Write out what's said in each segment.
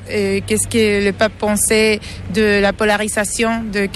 qu'est-ce que le pape pensait de la polarisation, de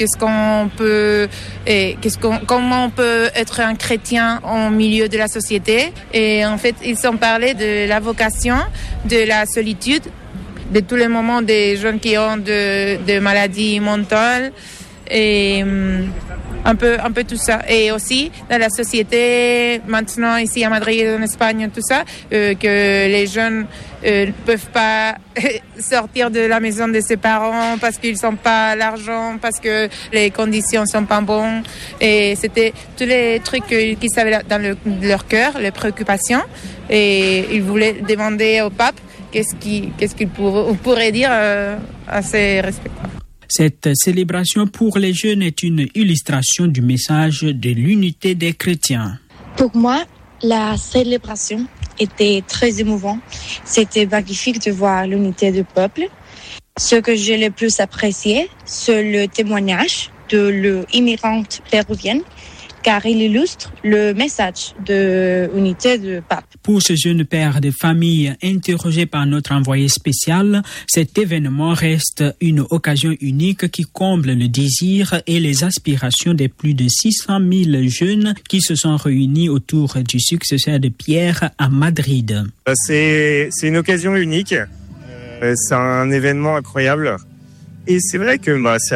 comment on peut être un chrétien au milieu de la société. Et en fait, ils ont parlé de la vocation, de la solitude, de tous les moments des jeunes qui ont de maladies mentales et un peu tout ça. Et aussi dans la société maintenant ici à Madrid, en Espagne, tout ça, que les jeunes ne peuvent pas sortir de la maison de ses parents parce qu'ils n'ont pas l'argent, parce que les conditions sont pas bonnes. Et c'était tous les trucs qu'ils avaient dans leur cœur, les préoccupations. Et ils voulaient demander au pape qu'est-ce qu'il pourrait dire à ces respectables. Cette célébration pour les jeunes est une illustration du message de l'unité des chrétiens. Pour moi, la célébration était très émouvante. C'était magnifique de voir l'unité du peuple. Ce que j'ai le plus apprécié, c'est le témoignage de l'immigrante péruvienne, car il illustre le message de l'unité du pape. Pour ce jeune père de famille interrogé par notre envoyé spécial, cet événement reste une occasion unique qui comble le désir et les aspirations des plus de 600 000 jeunes qui se sont réunis autour du successeur de Pierre à Madrid. C'est une occasion unique, c'est un événement incroyable et c'est vrai que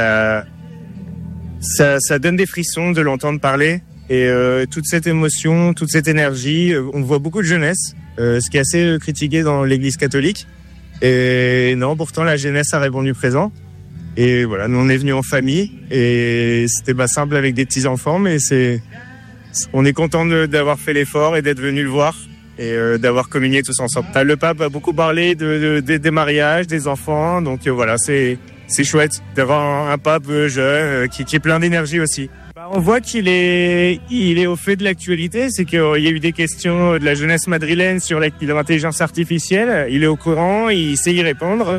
ça donne des frissons de l'entendre parler et toute cette émotion, toute cette énergie, on voit beaucoup de jeunesse, ce qui est assez critiqué dans l'église catholique. Et non, pourtant la jeunesse a répondu présent. Et voilà, nous on est venus en famille et c'était simple avec des petits enfants, mais on est content d'avoir fait l'effort et d'être venus le voir et d'avoir communié tous ensemble. Le pape a beaucoup parlé des mariages, des enfants, donc voilà, c'est chouette d'avoir un pape jeune qui est plein d'énergie aussi. On voit qu'il est au fait de l'actualité, c'est qu'il y a eu des questions de la jeunesse madrilène sur l'intelligence artificielle, il est au courant, il sait y répondre.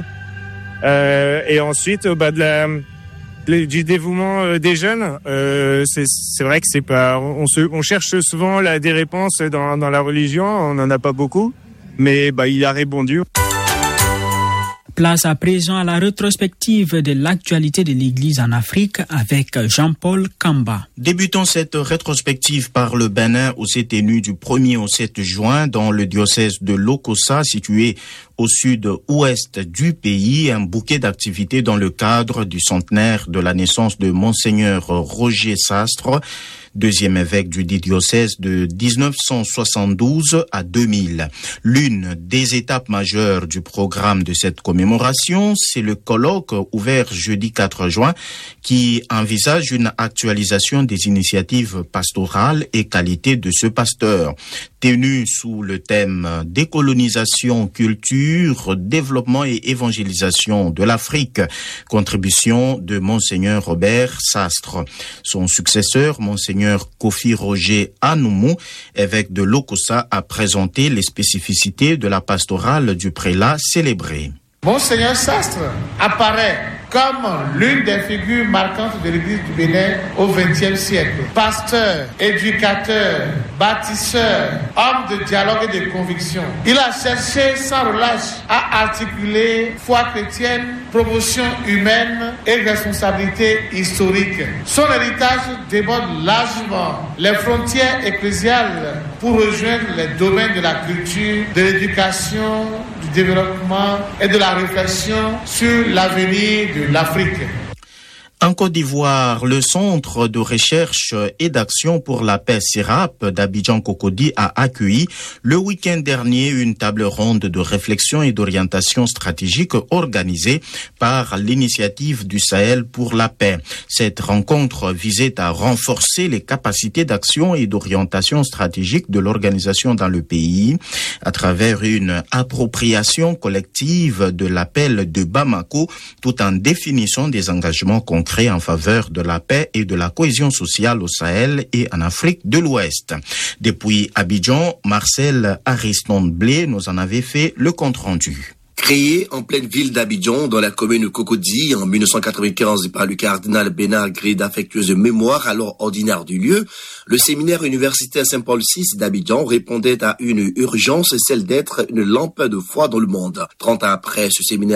Et ensuite, du dévouement des jeunes, c'est vrai que c'est pas, on cherche souvent des réponses dans la religion, on n'en a pas beaucoup, mais il a répondu. Place à présent à la rétrospective de l'actualité de l'Église en Afrique avec Jean-Paul Kamba. Débutons cette rétrospective par le Bénin où s'est tenu du 1er au 7 juin dans le diocèse de Lokossa, situé au sud-ouest du pays, un bouquet d'activités dans le cadre du centenaire de la naissance de Monseigneur Roger Sastre, deuxième évêque du dit diocèse de 1972 à 2000. L'une des étapes majeures du programme de cette commémoration, c'est le colloque ouvert jeudi 4 juin qui envisage une actualisation des initiatives pastorales et qualité de ce pasteur. Tenu sous le thème décolonisation, culture, développement et évangélisation de l'Afrique, contribution de Monseigneur Robert Sastre. Son successeur, Monseigneur Kofi Roger Anoumou, évêque de Lokossa, a présenté les spécificités de la pastorale du prélat célébré. Monseigneur Sastre apparaît comme l'une des figures marquantes de l'Église du Bénin au XXe siècle. Pasteur, éducateur, bâtisseur, homme de dialogue et de conviction. Il a cherché sans relâche à articuler foi chrétienne, promotion humaine et responsabilité historique. Son héritage déborde largement les frontières ecclésiales pour rejoindre les domaines de la culture, de l'éducation, du développement et de la réflexion sur l'avenir de l'Afrique. En Côte d'Ivoire, le Centre de recherche et d'action pour la paix CIRAP d'Abidjan-Cocody a accueilli le week-end dernier une table ronde de réflexion et d'orientation stratégique organisée par l'Initiative du Sahel pour la paix. Cette rencontre visait à renforcer les capacités d'action et d'orientation stratégique de l'organisation dans le pays à travers une appropriation collective de l'appel de Bamako tout en définissant des engagements concrets en faveur de la paix et de la cohésion sociale au Sahel et en Afrique de l'Ouest. Depuis Abidjan, Marcel Ariston-Blé nous en avait fait le compte-rendu. Créé en pleine ville d'Abidjan, dans la commune de Cocody, en 1995 par le cardinal Bénard Gré d'affectueuse mémoire, alors ordinaire du lieu, le séminaire universitaire Saint-Paul VI d'Abidjan répondait à une urgence, celle d'être une lampe de foi dans le monde. 30 ans après, ce séminaire